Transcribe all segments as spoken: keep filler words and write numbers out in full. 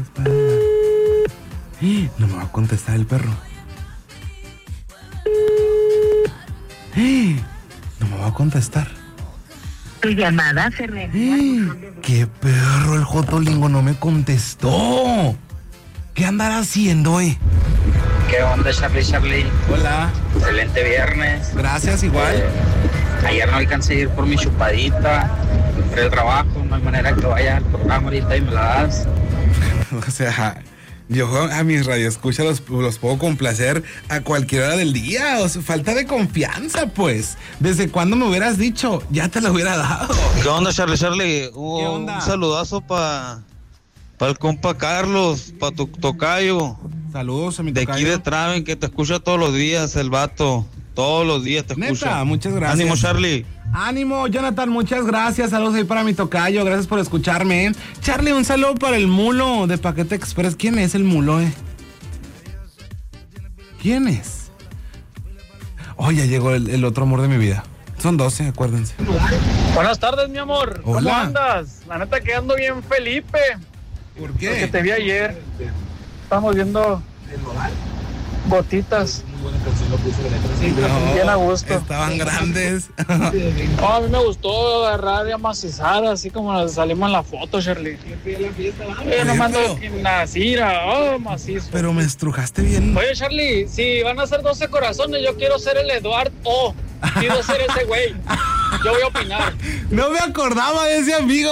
espalda. No me va a contestar el perro. No me va a contestar. Tu llamada se realiza. ¡Qué perro! El Jotolingo no me contestó. ¿Qué andará haciendo, eh? ¿Qué onda, Charlie, Charlie? Hola. Excelente viernes. Gracias, igual. Eh, ayer no alcancé a ir por mi chupadita, por el trabajo, no hay manera que vaya al programa ahorita y me la das. O sea, yo a mis radioescuchas los, los puedo complacer a cualquier hora del día. O sea, falta de confianza, pues. ¿Desde cuándo me hubieras dicho? Ya te lo hubiera dado. ¿Qué onda, Charlie, Charlie? Uh, ¿Qué onda? Un saludazo para pa el compa Carlos, para tu tocayo. Saludos a mi De tocayo. aquí de Traven, que te escucha todos los días, el vato. Todos los días te escucha. Neta, muchas gracias. Ánimo, Charlie. Ánimo, Jonathan, muchas gracias. Saludos ahí para mi tocayo, gracias por escucharme. ¿eh? Charlie, un saludo para el mulo de Paquete Express. ¿Quién es el mulo, eh? ¿Quién es? Oh, ya llegó el, el otro amor de mi vida. Son doce, acuérdense. Buenas tardes, mi amor. Hola. ¿Cómo andas? La neta que ando bien Felipe. ¿Por Porque qué? te vi ayer. Estamos viendo gotitas. No, bien a gusto. Estaban grandes. No, a mí me gustó agarrar y amacizar, así como salimos en la foto, Shirley. Yo no mando pero- gimnasia, oh, macizo. Pero me estrujaste bien. Oye, Charlie, si van a ser doce corazones, yo quiero ser el Eduard O. Quiero ser ese güey. Yo voy a opinar. No me acordaba de ese amigo.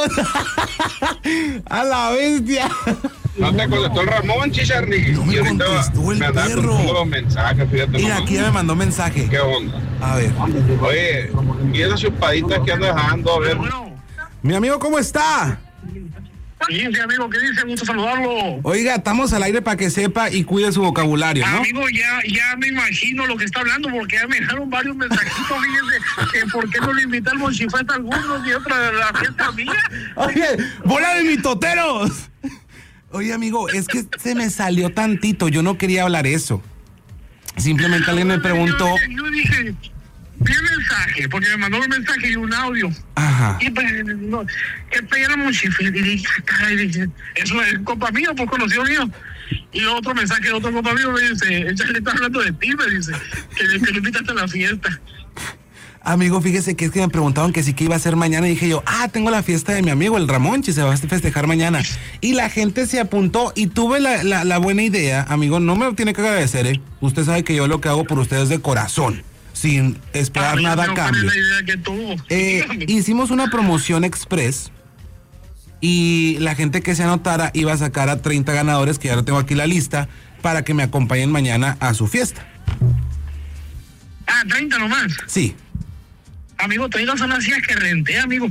A la bestia. No te contestó el Ramón, Chicharri. No me Y ahorita contestó el me andaban perro. con todos los mensajes, fíjate. Mira, nomás. aquí ya me mandó mensaje. ¿Qué onda? A ver. Oye, ¿y esas chupaditas que ando dejando? A ver. Mi amigo, ¿cómo está? Sí, sí, amigo, ¿qué dice? Gusto saludarlo. Oiga, estamos al aire para que sepa y cuide su vocabulario, ¿no? Amigo, ya, ya me imagino lo que está hablando, porque ya me dejaron varios mensajitos, fíjense, que por qué no le invité al Monchifeta a algunos y otra de la fiesta mía. Oye, bola de mitoteros. Oye, amigo, es que se me salió tantito, yo no quería hablar eso. Simplemente alguien me preguntó. Yo, yo dije, vi el mensaje, porque me mandó un mensaje y un audio. Ajá. Y pues, no, que pedía Monchifeta, y dije, caray, dije, eso es compa mío, pues conocido mío. Y otro mensaje de otro compa mío me dice, el Charlie está hablando de ti, me dice, que, que lo invitaste a la fiesta. Amigo, fíjese que es que me preguntaban que sí que iba a ser mañana y dije yo, ah, tengo la fiesta de mi amigo, el Ramonchi, se va a festejar mañana. Y la gente se apuntó y tuve la, la, la buena idea, amigo, no me lo tiene que agradecer, ¿eh? Usted sabe que yo lo que hago por ustedes de corazón, sin esperar Ah, nada a pero ¿cuál cambio. es la idea que tuvo? Eh, Dígame. hicimos una promoción express y la gente que se anotara iba a sacar a treinta ganadores, que ya lo tengo aquí la lista, para que me acompañen mañana a su fiesta. Ah, treinta nomás. Sí. Amigo, treinta son las sillas que renté, amigo.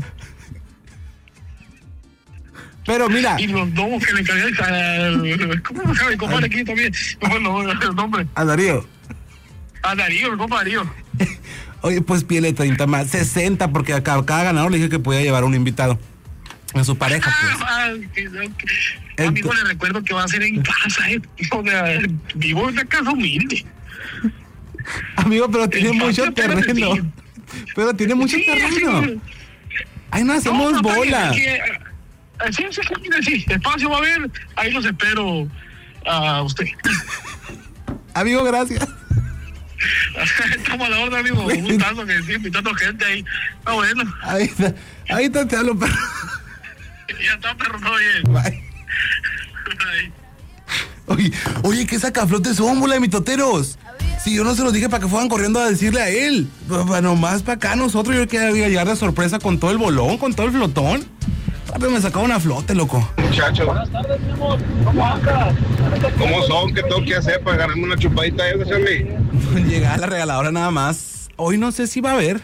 Pero mira, Y los domos que le cargué al... ¿Cómo se llama? ¿Cómo le aquí también? Bueno, el nombre. a Darío. A Darío, el compa Darío. Oye, pues pídele treinta más, sesenta, porque a cada, cada ganador le dije que podía llevar un invitado. A su pareja, pues. Ah, que- que- amigo, le recuerdo que va a ser en casa, ¿eh? O sea, vivo en una casa humilde. Amigo, pero tiene El mucho patio apenas terreno. sí. Pero tiene mucho Sí, terreno. sí. Ahí no hacemos No, no, bola. que- que- Sí, sí, sí, sí, espacio va a haber. Ahí los espero a usted. Amigo, gracias. Estamos a la orden, amigo. Un gustazo que estoy invitando gente ahí. Está bueno. Ahí está, ahí está, te hablo, perro. Ya está, perro, todo bien. Bye. Ay. Oye, oye, qué sacaflotes son, bola de mitoteros. Si yo no se los dije para que fueran corriendo a decirle a él. Bueno, más para acá nosotros, yo quería llegar de sorpresa con todo el bolón, con todo el flotón. Rápido me sacaba una flote, loco. Muchachos, Buenas tardes, mi amor. ¿Cómo andas? ¿cómo son? ¿Qué tengo que hacer para ganarme una chupadita de esa, Charlie? Llegar a la regaladora nada más. Hoy no sé si va a haber.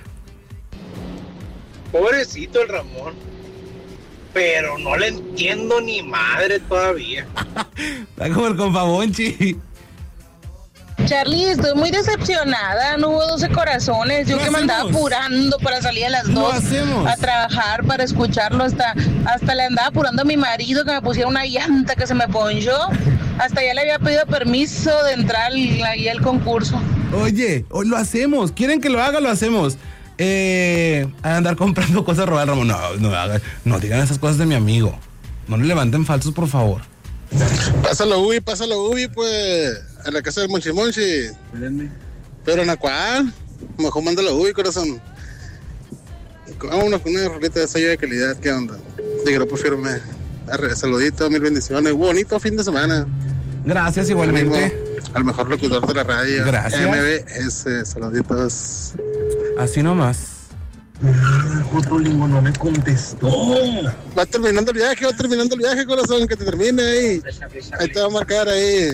Pobrecito el Ramón. Pero no le entiendo ni madre todavía. Está como el compa Bonchi. Charlie, estoy muy decepcionada, no hubo doce corazones, yo Lo que me andaba hacemos. apurando para salir a las Lo dos hacemos. a trabajar para escucharlo, hasta hasta le andaba apurando a mi marido que me pusiera una llanta que se me ponchó, hasta ya le había pedido permiso de entrar ahí al concurso. Oye, hoy lo hacemos. ¿Quieren que lo haga? Lo hacemos. Eh, a andar comprando cosas robadas, Ramón. No, no hagan, no digan esas cosas de mi amigo. No le levanten falsos, por favor. Pásalo, Ubi, pásalo, Ubi, pues, a la casa del Monchi Monchi. Pero en la cual, mejor mándalo, Ubi, corazón. Vámonos con una rolita de sello de calidad, ¿qué onda? De grupo firme. Arre, saludito, mil bendiciones. Bonito fin de semana. Gracias, igualmente. Al mejor locutor de la radio. Gracias. M B S, saluditos. Así nomás. Otro limbo no me contestó. Va terminando el viaje, va terminando el viaje, corazón, que te termine ahí. Ahí te va a marcar ahí.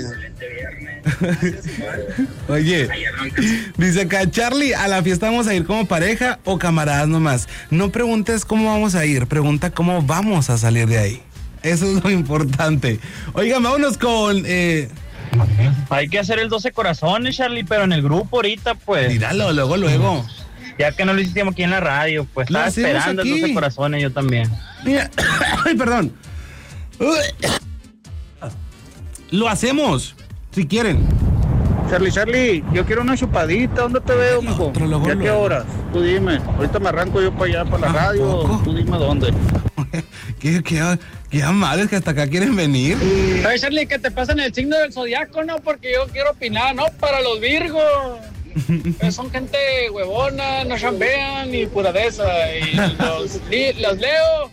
Oye, dice acá, Charlie, ¿a la fiesta vamos a ir como pareja o camaradas nomás? No preguntes cómo vamos a ir, pregunta cómo vamos a salir de ahí. Eso es lo importante. Oigan, vámonos con... Eh... Hay que hacer el doce corazones, Charlie, pero en el grupo ahorita, pues. Tíralo, luego, luego. Ya que no lo hicimos aquí en la radio, pues estaba esperando el doce corazones, yo también. Mira, ay, perdón. Lo hacemos, si quieren. Charlie, Charlie, yo quiero una chupadita. ¿Dónde te veo, mijo? ¿Ya qué horas? Tú dime. Ahorita me arranco yo para allá, para la radio. ¿Poco? Tú dime dónde. ¿Qué, qué, qué amables que hasta acá quieren venir? Ay, Charlie, que te pasen el signo del zodiaco, ¿no? Porque yo quiero opinar, ¿no? Para los virgos. Pues son gente huevona, no chambean y pura de esa. Y los, li, los leo,